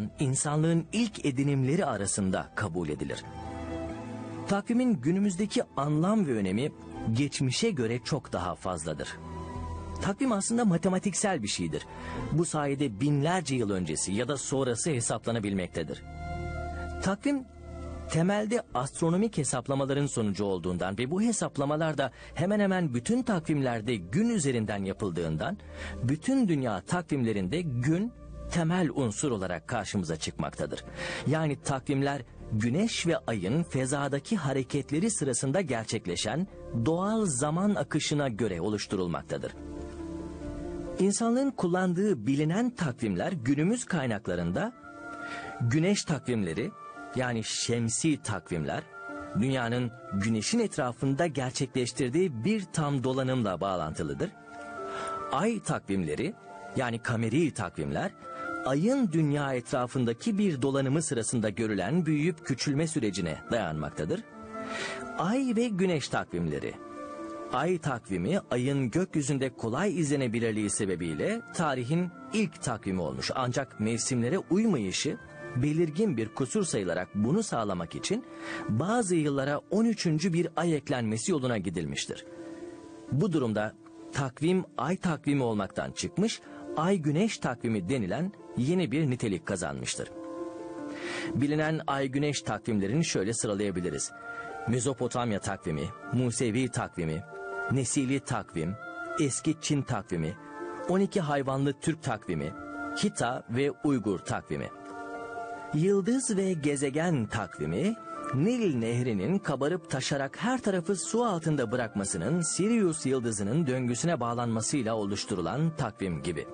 zaman insanlığın ilk edinimleri arasında kabul edilir. Takvimin günümüzdeki anlam ve önemi geçmişe göre çok daha fazladır. Takvim aslında matematiksel bir şeydir. Bu sayede binlerce yıl öncesi ya da sonrası hesaplanabilmektedir. Takvim temelde astronomik hesaplamaların sonucu olduğundan ve bu hesaplamalar da hemen hemen bütün takvimlerde gün üzerinden yapıldığından bütün dünya takvimlerinde gün temel unsur olarak karşımıza çıkmaktadır. Yani takvimler Güneş ve Ay'ın fezadaki hareketleri sırasında gerçekleşen doğal zaman akışına göre oluşturulmaktadır. İnsanlığın kullandığı bilinen takvimler günümüz kaynaklarında güneş takvimleri, yani şemsi takvimler, dünyanın güneşin etrafında gerçekleştirdiği bir tam dolanımla bağlantılıdır. Ay takvimleri, yani kameri takvimler, ayın dünya etrafındaki bir dolanımı sırasında görülen büyüyüp küçülme sürecine dayanmaktadır. Ay ve güneş takvimleri, ay takvimi ayın gökyüzünde kolay izlenebilirliği sebebiyle tarihin ilk takvimi olmuş. Ancak mevsimlere uymayışı belirgin bir kusur sayılarak bunu sağlamak için bazı yıllara 13. bir ay eklenmesi yoluna gidilmiştir. Bu durumda takvim ay takvimi olmaktan çıkmış, ay güneş takvimi denilen yeni bir nitelik kazanmıştır. Bilinen ay güneş takvimlerini şöyle sıralayabiliriz: Mezopotamya takvimi, Musevi takvimi, Nesili takvim, Eski Çin takvimi, 12 hayvanlı Türk takvimi, Hita ve Uygur takvimi. Yıldız ve gezegen takvimi, Nil Nehri'nin kabarıp taşarak her tarafı su altında bırakmasının Sirius yıldızının döngüsüne bağlanmasıyla oluşturulan takvim gibi.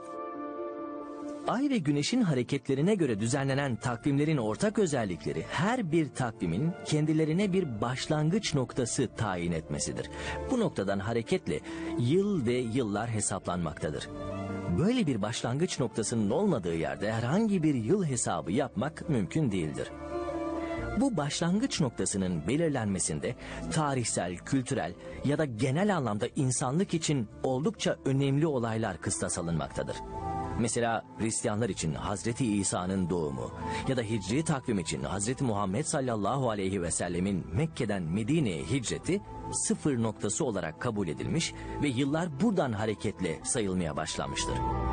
Ay ve güneşin hareketlerine göre düzenlenen takvimlerin ortak özellikleri her bir takvimin kendilerine bir başlangıç noktası tayin etmesidir. Bu noktadan hareketle yıl ve yıllar hesaplanmaktadır. Böyle bir başlangıç noktasının olmadığı yerde herhangi bir yıl hesabı yapmak mümkün değildir. Bu başlangıç noktasının belirlenmesinde tarihsel, kültürel ya da genel anlamda insanlık için oldukça önemli olaylar kıstas alınmaktadır. Mesela Hristiyanlar için Hazreti İsa'nın doğumu ya da Hicri takvim için Hazreti Muhammed sallallahu aleyhi ve sellemin Mekke'den Medine'ye hicreti sıfır noktası olarak kabul edilmiş ve yıllar buradan hareketle sayılmaya başlamıştır.